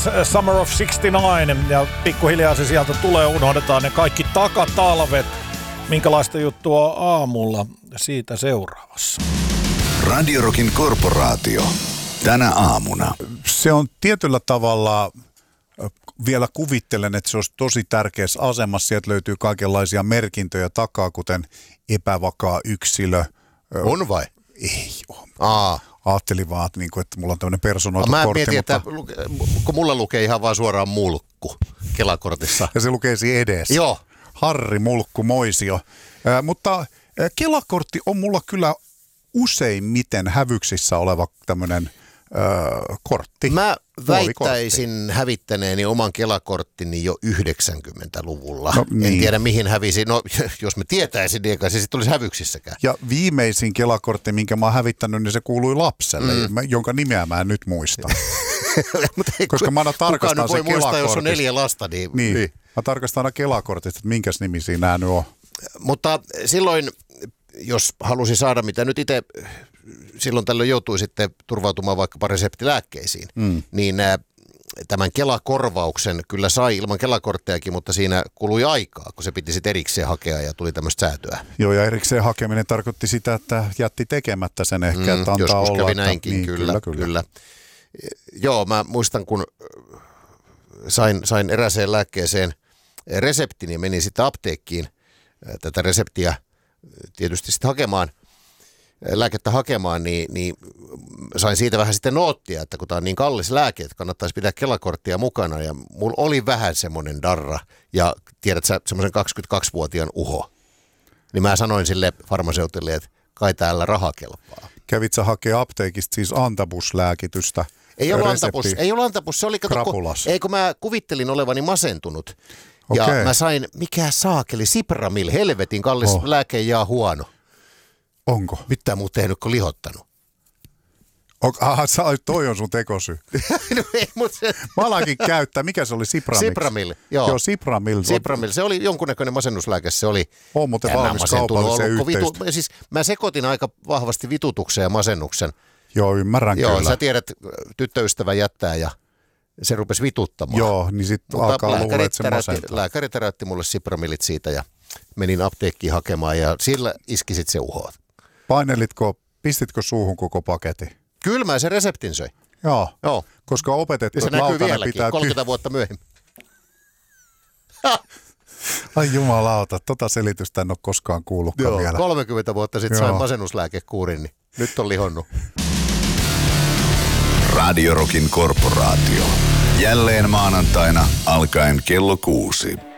Summer of 69 ja pikkuhiljaa se sieltä tulee, unohdetaan ne kaikki takatalvet. Minkälaista juttua on aamulla, siitä seuraavassa. Radio Rockin korporaatio tänä aamuna. Se on tietyllä tavalla, vielä kuvittelen, että se olisi tosi tärkeässä asemassa. Sieltä löytyy kaikenlaisia merkintöjä takaa, kuten epävakaa yksilö. On vai? Ei ole. Ajattelin vaan, että mulla on tämmöinen personoitu kortti. Mä mietin, että kun mulla lukee ihan vaan suoraan mulkku Kelakortissa. Ja se lukee siinä edessä. Joo. Harri Mulkku Moisio. Mutta Kelakortti on mulla kyllä useimmiten hävyksissä oleva tämmöinen kortti. Mä väittäisin hävittäneeni oman Kelakorttini jo 90-luvulla. No, niin. En tiedä mihin hävisi. No jos mä tietäisin, niin se sitten olisi hävyksissäkään. Ja viimeisin Kelakortti, minkä mä oon hävittänyt, niin se kuului lapselle, jonka nimeä mä en nyt muista. Koska mä aina tarkastan sen Kelakortista. Muistaa, jos on 4 lasta, niin. Mä tarkastan aina Kelakortista, että minkäs nimisiä nämä nyt on. Mutta silloin, jos halusi saada, mitä nyt itse silloin tällöin joutui sitten turvautumaan vaikkapa reseptilääkkeisiin, niin tämän Kelakorvauksen kyllä sai ilman Kelakorttejakin, mutta siinä kului aikaa, kun se piti sitten erikseen hakea ja tuli tämmöistä säätöä. Joo, ja erikseen hakeminen tarkoitti sitä, että jätti tekemättä sen ehkä, että antaa joskus olla. Kävi näinkin, niin, kyllä. Joo, mä muistan, kun sain erääseen lääkkeeseen reseptin ja menin sitten apteekkiin tätä reseptiä tietysti sitten lääkettä hakemaan, niin sain siitä vähän sitten noottia, että kun tämä on niin kallis lääke, että kannattaisi pitää Kelakorttia mukana. Ja mulla oli vähän semmoinen darra ja tiedät sä semmoisen 22-vuotiaan uho. Niin mä sanoin sille farmaseutille, että kai täällä raha kelpaa. Kävit sä hakea apteekista siis antabuslääkitystä? Ei ollut antabus, se oli kun mä kuvittelin olevani masentunut. Ja mä sain, mikä saakeli, Sipramil, helvetin kallis lääke ja huono. Onko? Mitään muuta tehnyt kuin lihottanut. Toi on sun tekosyy. No ei, mutta se... Mä alankin käyttää. Mikä se oli? Sipramil, joo. Joo, Sipramil. Se oli jonkunnäköinen masennuslääke. Se oli... On muuten valmis kaupallisen yhteistyö. Siis mä sekoitin aika vahvasti vitutuksen ja masennuksen. Joo, ymmärrän kyllä. Joo, sä tiedät, tyttöystävä jättää ja se rupesi vituttamaan. Joo, niin sitten alkaa luulla, että se masentaa. Lääkäri täräytti mulle Sipramilit siitä ja menin apteekkiin hakemaan ja sillä iski sitten se uho. Pistitkö suuhun koko paketin? Kyllä mä sen reseptin söin. Joo. Koska opetettu, että lautanen pitää... 30 vuotta myöhemmin. Ai jumalauta, tota selitystä en ole koskaan kuullutkaan vielä. 30 vuotta sitten sain masennuslääkekuurin, niin nyt on lihonnut. Radio Rockin korporaatio. Jälleen maanantaina alkaen kello 6.